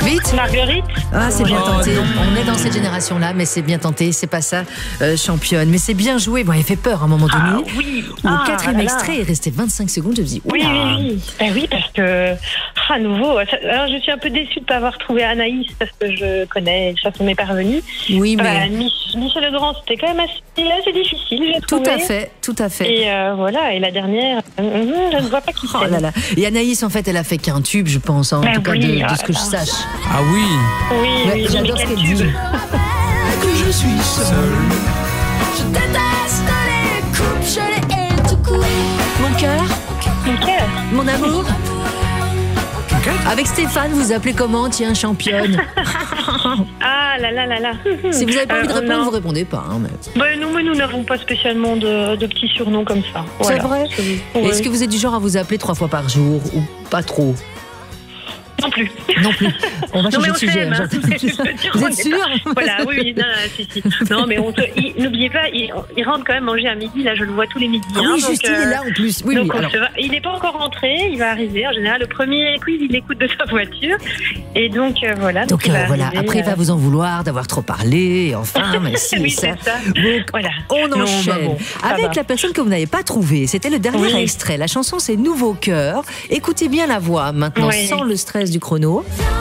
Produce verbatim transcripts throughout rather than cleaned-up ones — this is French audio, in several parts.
Vite. Marguerite. Ah, c'est bien Oh, tenté. non. On est dans cette génération-là, mais c'est bien tenté. C'est pas ça, euh, championne. Mais c'est bien joué. Bon, elle fait peur à un moment donné. Ah oui. Au Ah, quatrième là, là. extrait, il restait vingt-cinq secondes. Je me dis, Oui, oula. oui, oui. Ben oui, parce que, à nouveau, ça- alors je suis un peu déçue de ne pas avoir trouvé Anaïs, parce que je connais, ça m'est parvenu. Oui, mais Voilà, Mich- Michel Legrand, c'était quand même assez, assez difficile, j'ai tout trouvé. à fait, tout à fait. Et euh, voilà, et la dernière, euh, euh, je ne vois pas qui Oh c'est. là là. Et Anaïs, en fait, elle a fait qu'un tube, je pense, hein, en Ben tout cas oui, de, de ah ce que je là là. sache. Ah oui. Oui, Ouais, oui, j'adore mais ce qu'elle quel dit. tube. Que je suis seul. Je déteste les coupes, je les hais tout court. Mon cœur, Ok. mon amour. Avec Stéphane, vous appelez comment? Tiens, championne. Ah là là là là. Si vous n'avez pas envie de Euh, répondre, non. vous répondez pas. hein, mais... Ben, nous, mais nous n'avons pas spécialement de, de petits surnoms comme ça. C'est Voilà. vrai. Oui. Est-ce que vous êtes du genre à vous appeler trois fois par jour ou pas trop? Non plus. Non plus. On va Non, changer mais de on sujet. s'aime, hein. j'entends. Je veux dire, Vous on êtes est sûr? pas- Voilà, oui, oui, non, non, si, si. Non, mais on te- il- n'oubliez pas, il, il rentre quand même manger à midi. Là, je le vois tous les midis. Ah hein, oui, donc, juste il euh, est là en plus. Oui, donc oui. on Alors, se va- il n'est pas encore rentré, il va arriver. En général, le premier quiz, il écoute de sa voiture. Et donc, euh, voilà. Donc, donc il euh, va voilà. arriver, Après, il va euh, vous en vouloir d'avoir trop parlé. Enfin, mais si, oui, ça. c'est ça. Donc, Voilà. on Non, enchaîne bah bon, ça avec va. la personne que vous n'avez pas trouvée. C'était le dernier Oui. extrait. La chanson, c'est Nouveau cœur. Écoutez bien la voix maintenant, Oui. sans le stress du chrono.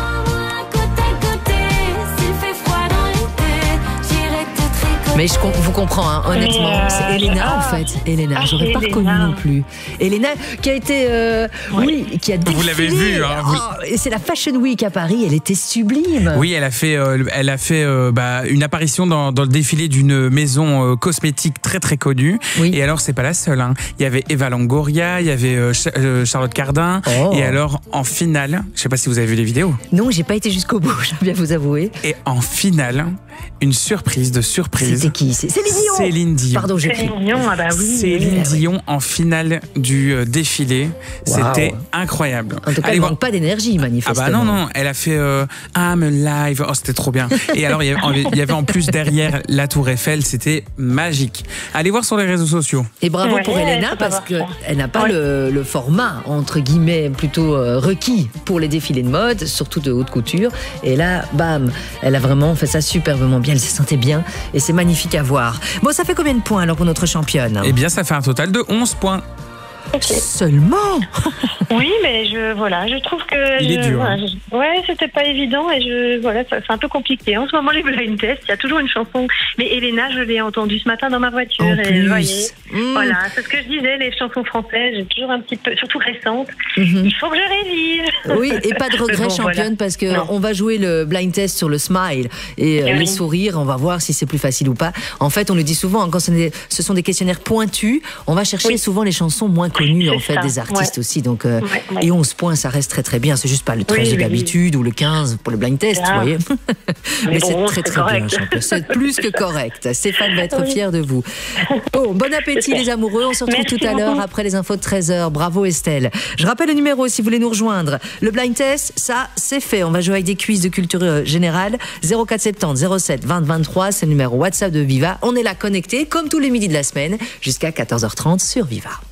Côté à côté, s'il fait froid dans l'été, j'irai te tricoter. Mais je com- vous comprends, hein, honnêtement. Mais, euh, c'est Elena, ah. en fait. Elena, Ah, j'aurais c'est pas Elena. reconnu non plus. Elena, qui a été. euh, Oui, qui a défilé. Vous l'avez vue, hein, vous- Oh, et c'est la Fashion Week à Paris. Elle était sublime. Oui, elle a fait, euh, elle a fait euh, bah, une apparition dans, dans le défilé d'une maison euh, cosmétique très très connue. Oui. Et alors, c'est pas la seule. hein. Il y avait Eva Longoria, il y avait euh, Ch- euh, Charlotte Cardin. Oh. Et alors, en finale, je sais pas si vous avez vu les vidéos. Non, j'ai pas été jusqu'au bout, je dois bien vous avouer. Et en finale, une surprise de surprise. C'était qui? C'est Céline Dion. Céline Dion. Pardon, j'ai C'est crié. mignon, ah bah oui. Céline oui. Dion en finale du euh, défilé. Wow. C'était incroyable. En tout cas, Allez elle voir. manque pas d'énergie, Ah manifestement. bah non, non, elle a fait euh, I'm Alive, oh c'était trop bien. Et alors il y avait, il y avait en plus derrière la tour Eiffel, c'était magique. Allez voir sur les réseaux sociaux. Et bravo Ouais, pour Elena faut pas parce voir qu'elle n'a pas Ouais. le, le format, entre guillemets, plutôt euh, requis pour les défilés de mode, surtout de haute couture. Et là, bam, elle a vraiment fait ça superbement bien, elle se sentait bien et c'est magnifique à voir. Bon, ça fait combien de points alors pour notre championne? Eh bien ça fait un total de onze points. Ok. Seulement. Oui, mais je voilà, je trouve que Il est je- dur, voilà, hein. je- ouais, c'était pas évident et je voilà, ça- c'est un peu compliqué. En ce moment, les blind tests, il y a toujours une chanson. Mais Elena, je l'ai entendue ce matin dans ma voiture En et plus. vous voyez, Mmh. voilà, c'est ce que je disais, les chansons françaises, j'ai toujours un petit peu, surtout récentes. Mhm. Il faut que je révise. Oui, et pas de regret, Bon, championne, voilà. parce que Non. on va jouer le blind test sur le smile et euh, Eh les oui. sourires. On va voir si c'est plus facile ou pas. En fait, on le dit souvent, hein, quand ce, n'est- ce sont des questionnaires pointus, on va chercher Oui. souvent les chansons moins connues, C'est en fait, ça, des artistes ouais. aussi. Donc, euh, Ouais, ouais. et onze points, ça reste très très bien. C'est juste pas le treize Oui, de oui, d'habitude ou le quinze pour le blind test, Ah. vous voyez. Mais, Mais c'est bon, très c'est très bien, correct. championne. C'est plus que correct. Stéphane va être Oui. fier de vous. Bon, bon appétit Super. les amoureux. On se retrouve Merci tout à l'heure beaucoup. après les infos de treize heures. Bravo Estelle. Je rappelle le numéro si vous voulez nous rejoindre. Le blind test, ça c'est fait. On va jouer avec des quiz de culture euh, générale. zéro quatre soixante-dix zéro sept vingt vingt-trois, c'est le numéro WhatsApp de Viva. On est là connecté comme tous les midis de la semaine jusqu'à quatorze heures trente sur Viva.